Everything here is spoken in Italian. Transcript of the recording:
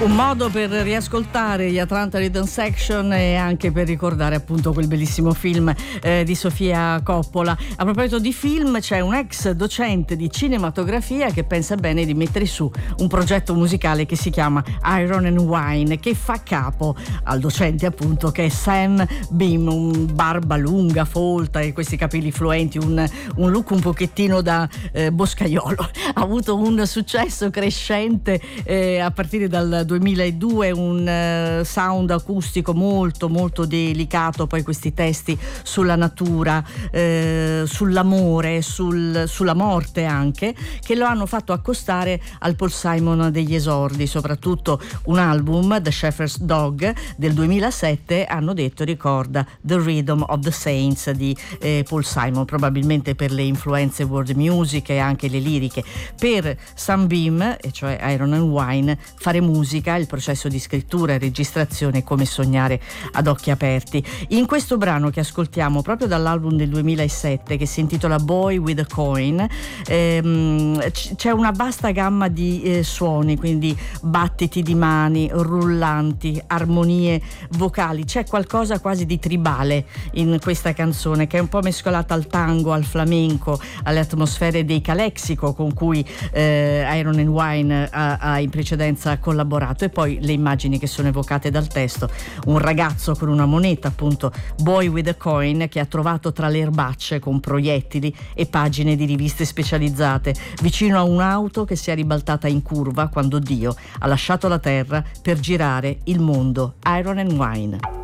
Un modo per riascoltare gli Atlanta Rhythm Section e anche per ricordare appunto quel bellissimo film di Sofia Coppola. A proposito di film, c'è un ex docente di cinematografia che pensa bene di mettere su un progetto musicale che si chiama Iron and Wine, che fa capo al docente appunto, che è Sam Beam, un barba lunga, folta e questi capelli fluenti, un look un pochettino da boscaiolo. Ha avuto un successo crescente a partire dal 2002, un sound acustico molto molto delicato, poi questi testi sulla natura, sull'amore, sulla morte anche, che lo hanno fatto accostare al Paul Simon degli esordi. Soprattutto un album, The Shepherd's Dog del 2007, hanno detto ricorda The Rhythm of the Saints di Paul Simon, probabilmente per le influenze world music e anche le liriche. Per Sam Beam, e cioè Iron and Wine, fare musica, il processo di scrittura e registrazione è come sognare ad occhi aperti. In questo brano che ascoltiamo proprio dall'album del 2007, che si intitola Boy with a Coin, c'è una vasta gamma di suoni, quindi battiti di mani, rullanti, armonie vocali. C'è qualcosa quasi di tribale in questa canzone, che è un po' mescolata al tango, al flamenco, alle atmosfere dei Calexico con cui Iron and Wine ha in precedenza collaborato. E poi le immagini che sono evocate dal testo: un ragazzo con una moneta, appunto Boy with a Coin, che ha trovato tra le erbacce con proiettili e pagine di riviste specializzate vicino a un'auto che si è ribaltata in curva quando Dio ha lasciato la terra per girare il mondo. Iron and Wine.